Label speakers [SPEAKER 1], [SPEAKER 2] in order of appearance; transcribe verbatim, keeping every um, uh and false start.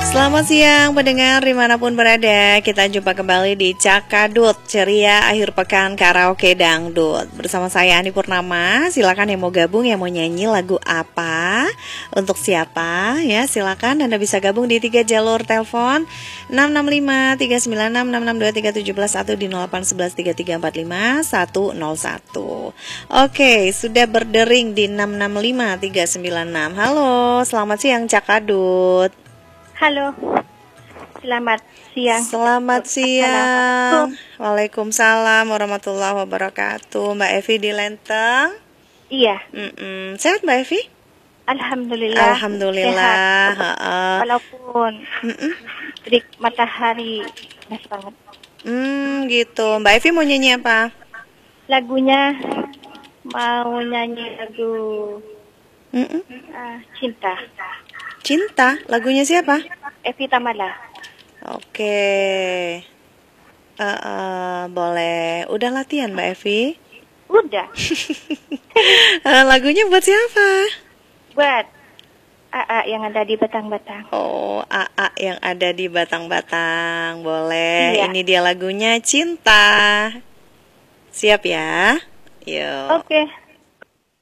[SPEAKER 1] Selamat siang pendengar dimanapun berada. Kita jumpa kembali di Cakadut, ceria akhir pekan karaoke dangdut. Bersama saya Ani Purnama. Silakan yang mau gabung, yang mau nyanyi lagu apa, untuk siapa ya, silakan. Anda bisa gabung di tiga jalur telepon enam enam lima tiga sembilan enam enam enam dua tiga tujuh satu di nol delapan satu satu tiga tiga empat lima satu nol satu. Oke, sudah berdering di enam enam lima tiga sembilan enam. Halo, selamat siang Cakadut.
[SPEAKER 2] Halo, selamat siang.
[SPEAKER 1] Selamat siang. Waalaikumsalam warahmatullahi wabarakatuh. Mbak Evi di Lenteng.
[SPEAKER 2] Iya.
[SPEAKER 1] Mm-mm. Sehat Mbak Evi?
[SPEAKER 2] Alhamdulillah.
[SPEAKER 1] Alhamdulillah.
[SPEAKER 2] Sehat. Walaupun
[SPEAKER 1] Mm-mm.
[SPEAKER 2] terik matahari panas banget.
[SPEAKER 1] Hmm, gitu. Mbak Evi mau nyanyi apa?
[SPEAKER 2] Lagunya mau nyanyi lagu
[SPEAKER 1] Mm-mm.
[SPEAKER 2] uh, cinta.
[SPEAKER 1] Cinta. Lagunya siapa?
[SPEAKER 2] Evi Tamala.
[SPEAKER 1] Oke. Uh, uh, boleh. Udah latihan Mbak Evi?
[SPEAKER 2] Udah.
[SPEAKER 1] uh, lagunya buat siapa?
[SPEAKER 2] Buat A A yang ada di Batang-Batang.
[SPEAKER 1] Oh, A A yang ada di Batang-Batang. Boleh.
[SPEAKER 2] Iya.
[SPEAKER 1] Ini dia lagunya Cinta. Siap ya? Yuk.
[SPEAKER 2] Oke.